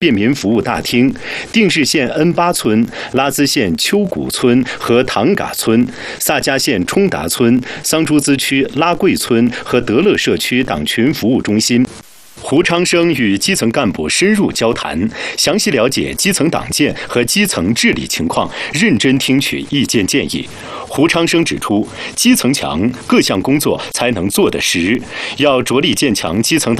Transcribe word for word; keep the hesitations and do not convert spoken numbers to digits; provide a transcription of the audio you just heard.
便民服务大厅、定市县恩巴村、拉孜县秋谷村和唐嘎村、萨迦县冲达村、桑珠孜区拉贵村和德乐社区党群服务中心。胡昌生与基层干部深入交谈，详细了解基层党建和基层治理情况，认真听取意见建议。胡昌生指出，基层强，各项工作才能做得实，要着力建强基层党